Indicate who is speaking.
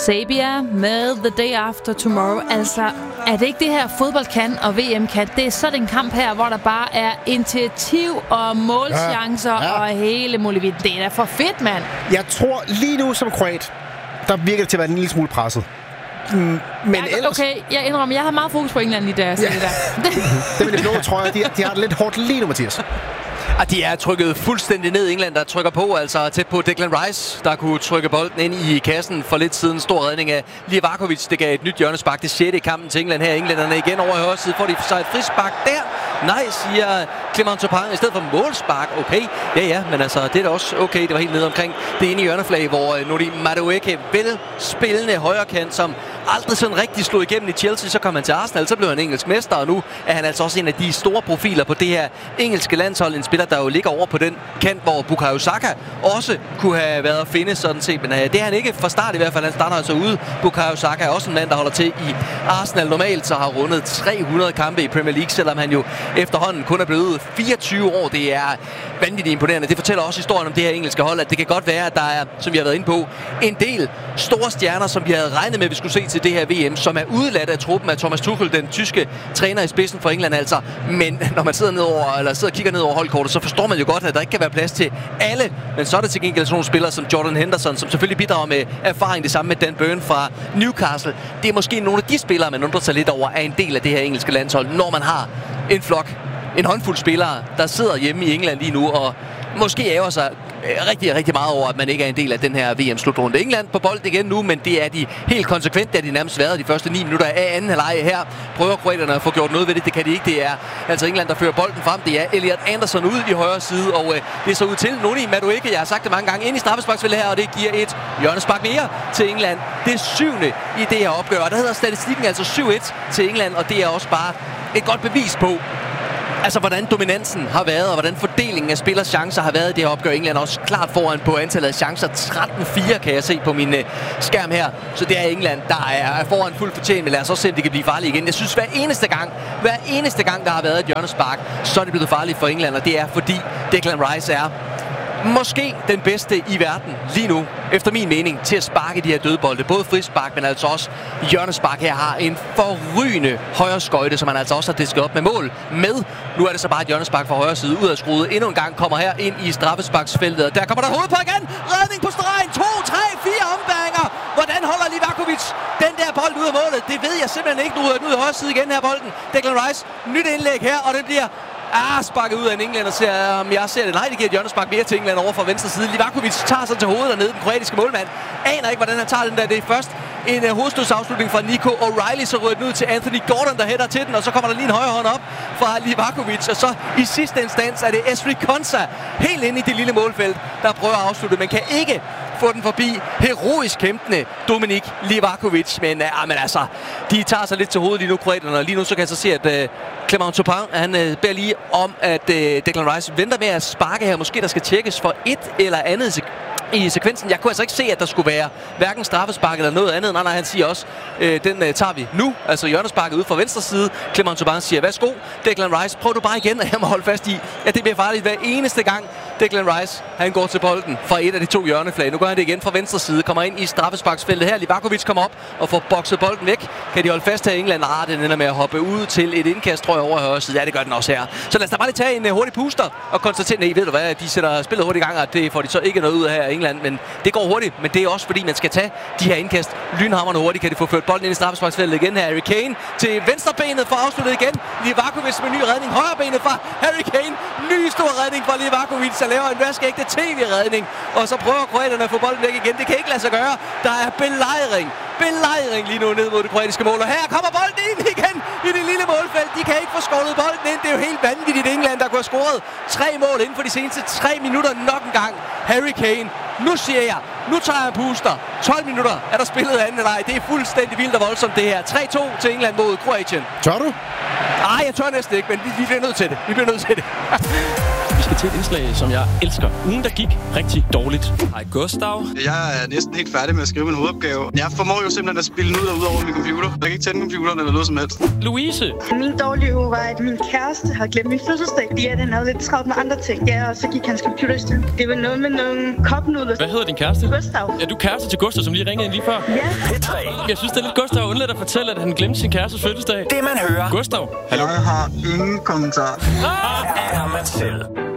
Speaker 1: Sabia med The Day After Tomorrow. Altså, er det ikke det her fodbold kan og VM kan? Det er sådan en kamp her, hvor der bare er initiativ og målchancer og hele muligheden. Det er da for fedt, mand.
Speaker 2: Jeg tror lige nu som kroat, der virker det til at være en lille smule presset. Men ellers...
Speaker 1: Okay, jeg indrømmer, jeg har meget fokus på England lige der. Det
Speaker 2: med det blå trøjer, de har det lidt hårdt lige nu, Mathias.
Speaker 3: Og de er trykket fuldstændig ned. England, der trykker på, altså tæt på Declan Rice, der kunne trykke bolden ind i kassen for lidt siden. Stor redning af Livakovic. Det gav et nyt hjørnespark. Det 6. i kampen til England her. Englænderne igen over i højre side. Får de sig et frispark der? Nej, siger Clement Turpin. I stedet for målspark. Okay, ja, men altså, det er da også okay. Det var helt nede omkring det ene hjørneflag, hvor Noni Madueke, velspillende højrekant, som aldrig sådan rigtig slog igennem i Chelsea. Så kom han til Arsenal, så blev han engelsk mester, og nu er han altså også en af de store profiler på det her engelske landshold. En spiller, der jo ligger over på den kant, hvor Bukayo Saka også kunne have været at finde sådan set. Men det er han ikke fra start i hvert fald. Han starter altså ude. Bukayo Saka er også en mand, der holder til i Arsenal. Normalt så har rundet 300 kampe i Premier League, selvom han jo efterhånden kun er blevet 24 år. Det er vanvittigt imponerende. Det fortæller også historien om det her engelske hold, at det kan godt være, at der er, som vi har været inde på, en del store stjerner, som vi havde regnet med, at vi skulle se til det her VM, som er udeladt af truppen af Thomas Tuchel, den tyske træner i spidsen for England altså. Men når man sidder og kigger ned over holdkortet, så forstår man jo godt, at der ikke kan være plads til alle. Men så er der til gengæld sådan nogle spillere som Jordan Henderson, som selvfølgelig bidrager med erfaring. Det samme med Dan Burn fra Newcastle. Det er måske nogle af de spillere, man undrer sig lidt over, er en del af det her engelske landshold, når man har en håndfuld spillere, der sidder hjemme i England lige nu og måske ærger sig rigtig, rigtig meget over, at man ikke er en del af den her VM-slutrunde. England på bold igen nu, men det er de helt konsekvent, det er de nærmest været de første 9 minutter af anden halvleg her. Prøver kroaterne at få gjort noget ved det, det kan de ikke. Det er altså England, der fører bolden frem. Det er Elliot Anderson ud i højre side, og det er så ud til Noni Madueke. Jeg har sagt det mange gange ind i straffesparksfeltet her, og det giver et hjørnespark mere til England. Det er 7. i det her opgør, og der hedder statistikken altså 7-1 til England, og det er også bare et godt bevis på, altså, hvordan dominansen har været, og hvordan fordelingen af spillers chancer har været i det her opgør. England også klart foran på antallet af chancer. 13-4 kan jeg se på min skærm her. Så det er England, der er foran fuldt fortjent. Men lad os også se, om det kan blive farligt igen. Jeg synes, hver eneste gang, der har været et hjørnespark, så er det blevet farligt for England. Og det er, fordi Declan Rice er måske den bedste i verden lige nu, efter min mening, til at sparke de her dødbolde. Både frispark, men altså også hjørnespark her har en forrygende højre skøjte, som han altså også har disket op med mål med. Nu er det så bare et hjørnespark fra højre side ud af skruet. Endnu en gang kommer her ind i straffesparksfeltet, og der kommer der hoved på igen. Redning på stregen. 2, 3, 4 ombæringer. Hvordan holder Livakovic den der bold ud af målet? Det ved jeg simpelthen ikke. Nu er den ud i højre side igen her bolden. Declan Rice, nyt indlæg her, og det bliver sparket ud af en englænder, jeg ser det. Nej, det giver et hjørnespark mere til England over fra venstre side. Livakovic tager sig til hovedet dernede, den kroatiske målmand. Aner ikke, hvordan han tager den der. Det er først en hovedstødsafslutning fra Nico O'Reilly, så rører den ud til Anthony Gordon, der hætter til den, og så kommer der lige en højre hånd op fra Livakovic, og så i sidste instans er det Ezri Konsa helt inde i det lille målfelt, der prøver at afslutte, men kan ikke få den forbi heroisk kæmpende Dominik Livakovic. Men altså, de tager sig lidt til hovedet lige nu, kroaterne, og lige nu så kan jeg så se, at Clement Turpin, han beder lige om, at Declan Rice venter med at sparke her. Måske der skal tjekkes for et eller andet i sekvensen. Jeg kunne altså ikke se, at der skulle være hverken straffespark eller noget andet. Nej, han siger også, den tager vi nu. Altså hjørnesparket ude fra venstre side. Clement Turpin siger, værsgo, Declan Rice, prøv du bare igen, og jeg må holde fast i, at det bliver farligt hver eneste gang. Declan Rice, han går til bolden fra et af de 2 hjørneflag. Nu gør han det igen fra venstre side, kommer ind i straffesparksfeltet her. Livakovic kommer op og får bokset bolden væk. Kan de holde fast her i England? Den ender med at hoppe ud til et indkast, tror jeg, over højre side. Ja, det gør den også her. Så lad os da bare lige tage en hurtig puster og konstatere, nej, ved du hvad, de sætter spillet hurtigt i gang, og det får de så ikke noget ud af her i England, men det går hurtigt, men det er også fordi, man skal tage de her indkast lynhamrende hurtigt. Kan de få ført bolden ind i straffesparksfeltet igen her. Harry Kane til venstrebenet for afsluttet igen. Livakovic med ny redning. Højrebenet fra Harry Kane. Ny stor redning fra Livakovic, der laver en vaskeægte tv-redning. Og så prøver kroaterne at få bolden væk igen. Det kan ikke lade sig gøre. Der er belejring lige nu ned mod det kroatiske mål. Og her kommer bolden ind igen i det lille målfelt. De kan ikke få skovlet bolden ind. Det er jo helt vanvittigt England, der kunne have scoret 3 mål inden for de seneste 3 minutter nok en gang. Harry Kane. Nu siger jeg, nu tager jeg puster. 12 minutter er der spillet anden leg. Det er fuldstændig vildt og voldsomt det her. 3-2 til England mod Kroatien.
Speaker 2: Tør du?
Speaker 3: Nej, jeg tør næsten ikke, men vi bliver nødt til det. Vi bliver nødt til det.
Speaker 4: skal til et indslag, som jeg elsker. Ugen, der gik rigtig dårligt. Hej Gustav.
Speaker 5: Jeg er næsten helt færdig med at skrive min hovedopgave. Jeg formår jo simpelthen at spille den ud over min computer. Jeg kan ikke tænde computeren eller noget som helst.
Speaker 4: Louise.
Speaker 6: Min dårlige uge var, at min kæreste har glemt min fødselsdag. Fordi han havde lidt travlt med andre ting. Ja, og så gik hans computer i stykker. Det var noget med nogle kopnudler.
Speaker 4: Hvad hedder din kæreste?
Speaker 6: Gustav.
Speaker 4: Er du kæreste til Gustav, som lige ringede ind lige før?
Speaker 6: Ja.
Speaker 4: Jeg synes, det er lidt Gustav undladt at fortælle, at han glemte sin kærestes fødselsdag.
Speaker 7: Det man hører.
Speaker 4: Gustav. Hallo.
Speaker 5: Jeg har ingen kommentar.
Speaker 7: Er man selv.